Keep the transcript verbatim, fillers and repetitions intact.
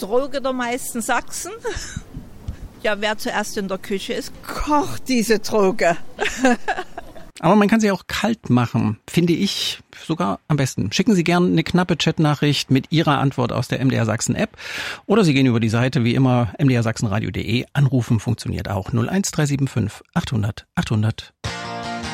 Droge der meisten Sachsen. Ja, wer zuerst in der Küche ist, kocht diese Droge. Aber man kann sie auch kalt machen, finde ich sogar am besten. Schicken Sie gerne eine knappe Chatnachricht mit Ihrer Antwort aus der M D R Sachsen App oder Sie gehen über die Seite wie immer m d r sachsen radio punkt d e. Anrufen funktioniert auch null eins drei sieben fünf achthundert achthundert.